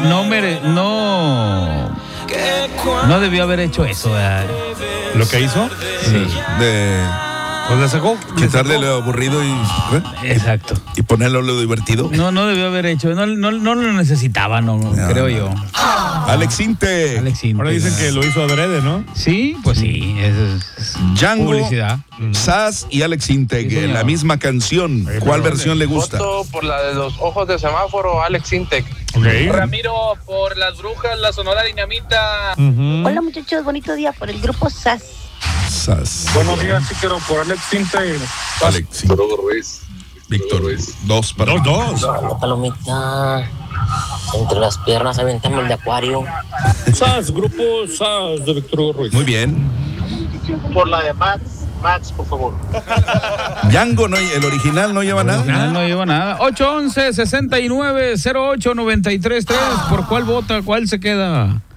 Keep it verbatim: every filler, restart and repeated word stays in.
no mere, no, no debió haber hecho eso, ¿verdad? ¿Lo que hizo? Sí. De Pues la sacó. quitarle lo aburrido y, ¿eh? Exacto. y ponerlo lo divertido. No, no debió haber hecho, no, no, no lo necesitaba, no, No, creo no. yo. Alex Inte. Alex Intec. Ahora dicen que lo hizo adrede, ¿no? Sí, pues sí, eso es, es Django, publicidad. Sass y Alex Intec, Sí, señor. la misma canción. Oye, ¿Cuál pero- versión le gusta? Voto por la de los ojos de semáforo, Alex Intec. Ok. Ramiro, por las brujas, la Sonora Dinamita. Ujú. Hola muchachos, bonito día por el grupo S A S. Sass. Buenos días, chiquero, por Alex Intec. Alex Víctor Hugo Ruiz. Víctor. Dos para Dos, dos. La palomita. Entre las piernas aventamos el de acuario. S A S, grupo S A S de Víctor Hugo Ruiz. Muy bien. Por la de Max, Max, por favor. Django, no, el original no lleva nada. No, no lleva nada. ocho once, sesenta y nueve, cero ocho, noventa y tres, tres. ¿Por cuál vota? ¿Cuál se queda?